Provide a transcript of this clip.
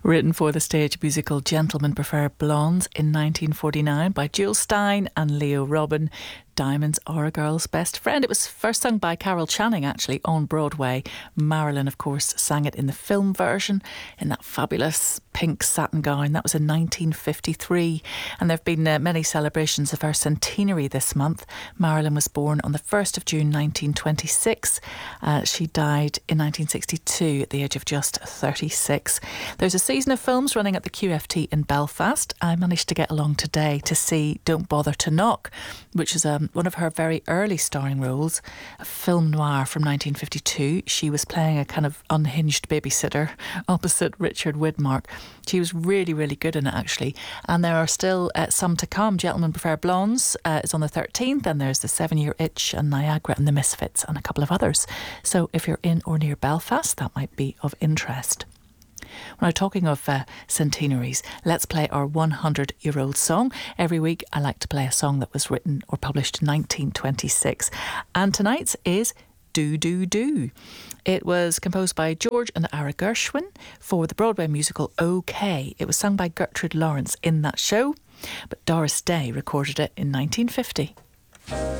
Written for the stage musical Gentlemen Prefer Blondes in 1949 by Jules Stein and Leo Robin. Diamonds Are a Girl's Best Friend. It was first sung by Carol Channing, actually, on Broadway. Marilyn, of course, sang it in the film version in that fabulous pink satin gown. That was in 1953. And there have been many celebrations of her centenary this month. Marilyn was born on the 1st of June 1926. She died in 1962 at the age of just 36. There's a season of films running at the QFT in Belfast. I managed to get along today to see Don't Bother to Knock, which is one of her very early starring roles, a film noir from 1952. She was playing a kind of unhinged babysitter opposite Richard Widmark. She was really, really good in it, actually. And there are still some to come. Gentlemen Prefer Blondes is on the 13th, and there's The 7-Year Itch and Niagara and the Misfits and a couple of others. So if you're in or near Belfast, that might be of interest. Now, talking of centenaries, let's play our 100-year-old song. Every week I like to play a song that was written or published in 1926. And tonight's is Do Do Do. It was composed by George and Ira Gershwin for the Broadway musical OK. It was sung by Gertrude Lawrence in that show, but Doris Day recorded it in 1950.